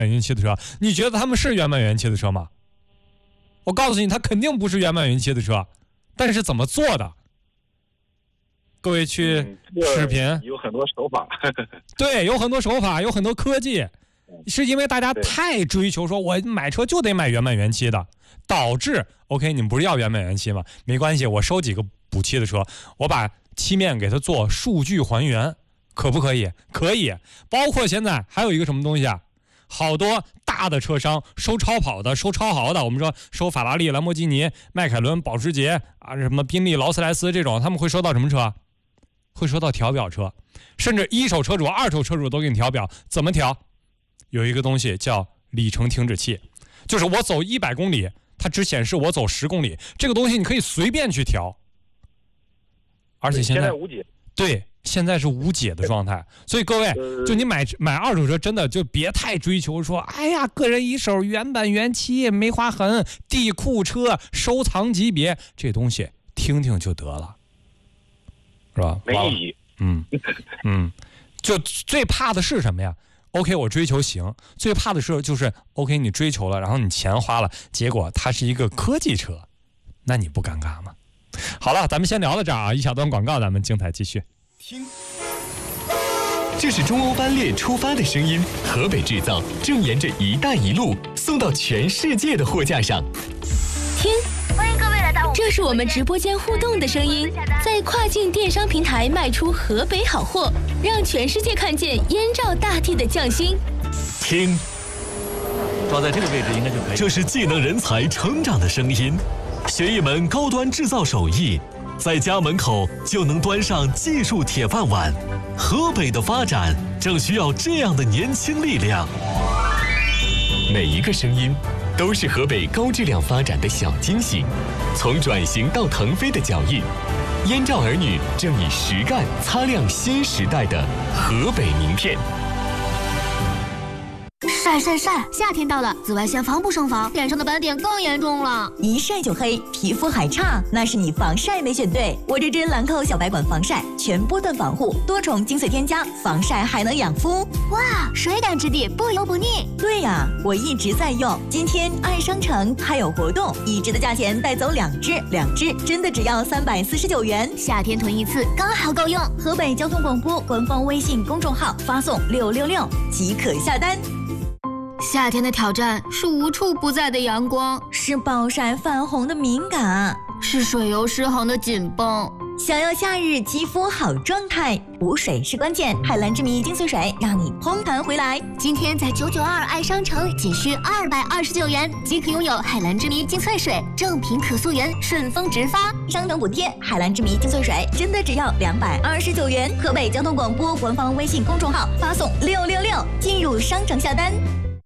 原气的车，你觉得他们是原版原气的车吗？我告诉你，它肯定不是原版原气的车，但是怎么做的？各位去视频， 有很多手法， 对，有很多手法，有很多科技，是因为大家太追求说我买车就得买原版原漆的，导致 OK 你们不是要原版原漆吗？没关系，我收几个补漆的车，我把漆面给它做数据还原，可不可以？可以。包括现在还有一个什么东西啊？好多大的车商收超跑的、收超豪的，我们说收法拉利、兰博基尼、迈凯伦、保时捷啊，什么宾利、劳斯莱斯这种，他们会收到什么车？会收到调表车，甚至一手车主、二手车主都给你调表。怎么调？有一个东西叫里程停止器，就是我走100公里，它只显示我走10公里，这个东西你可以随便去调。而且现在无解。 对。现在是无解的状态，所以各位，就你买二手车，真的就别太追求说，哎呀，个人一手原版原漆没划痕，地库车收藏级别，这东西听听就得了，是吧？ 没意义。 就最怕的是什么呀 ？OK， 我追求行，最怕的是就是 OK， 你追求了，然后你钱花了，结果它是一个科技车，那你不尴尬吗？好了，咱们先聊到这儿啊，一小段广告，咱们精彩继续。 听，这是中欧班列出发的声音，河北制造正沿着“一带一路”送到全世界的货架上。 听，欢迎各位来到，这是我们直播间互动的声音，在跨境电商平台卖出河北好货，让全世界看见燕赵大地的匠心。 听， 抓在这个位置应该就可以。 这是技能人才成长的声音，学一门高端制造手艺。在家门口就能端上技术铁饭碗，河北的发展正需要这样的年轻力量。每一个声音都是河北高质量发展的小惊喜，从转型到腾飞的脚印，燕赵儿女正以实干擦亮新时代的河北名片。 晒晒晒！夏天到了，紫外线防不胜防，脸上的斑点更严重了。 一晒就黑，皮肤还差，那是你防晒没选对。我这支兰蔻小白管防晒，全波段防护，多重精粹添加，防晒还能养肤。 哇，水感质地，不油不腻。 对呀，我一直在用。今天爱商城还有活动，1支的价钱带走2支真的只要349元。 夏天囤一次刚好够用。 河北交通广播官方微信公众号发送666即可下单。 夏天的挑战是无处不在的阳光， 是暴晒泛红的敏感， 是水油失衡的紧绷。 想要夏日肌肤好状态，补水是关键。海蓝之谜精粹水让你嘭弹回来。 今天在992爱商城仅需229元即可拥有海蓝之谜精粹水，正品可溯源，顺丰直发， 商城补贴。海蓝之谜精粹水真的只要229元。河北交通广播官方微信公众号发送666进入商城下单。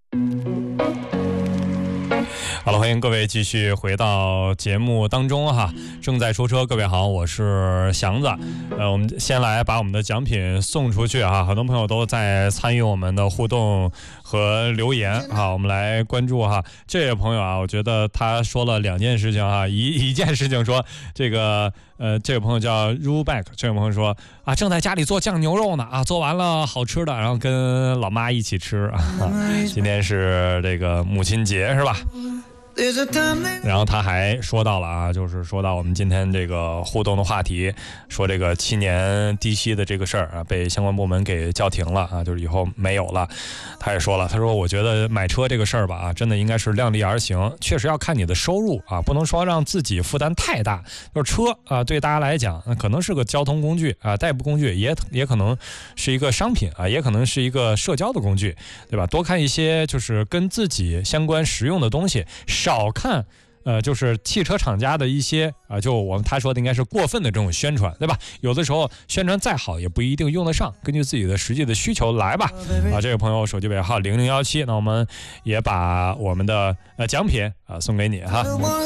好了，欢迎各位继续回到节目当中哈，正在说车，各位好，我是祥子。我们先来把我们的奖品送出去哈，很多朋友都在参与我们的互动和留言哈，我们来关注哈。这位朋友啊，我觉得他说了2件事情哈，一件事情说这个这位朋友叫 Ruback， 这位朋友说啊，正在家里做酱牛肉呢啊，做完了好吃的，然后跟老妈一起吃啊。今天是这个母亲节是吧？然后他还说到了啊，就是说到我们今天这个互动的话题，说这个7年低息的这个事儿啊，被相关部门给叫停了啊，就是以后没有了。他也说了，他说我觉得买车这个事儿吧啊，真的应该是量力而行，确实要看你的收入啊，不能说让自己负担太大。就是车啊，对大家来讲，可能是个交通工具啊，代步工具，也可能是一个商品啊，也可能是一个社交的工具，对吧？多看一些就是跟自己相关实用的东西。少看，就是汽车厂家的一些就他说的应该是过分的这种宣传，对吧？有的时候宣传再好也不一定用得上，根据自己的实际的需求来吧。这位朋友手机尾号0017，那我们也把我们的奖品送给你哈。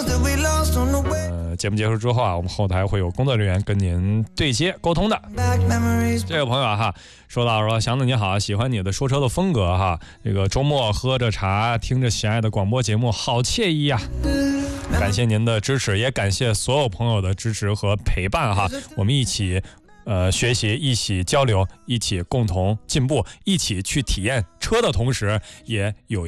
节目结束之后啊，我们后台会有工作人员跟您对接沟通的。这位朋友哈，说到说祥子你好，喜欢你的说车的风格哈，这个周末喝着茶，听着喜爱的广播节目，好惬意呀！感谢您的支持，也感谢所有朋友的支持和陪伴哈，我们一起学习，一起交流，一起共同进步，一起去体验车的同时，也有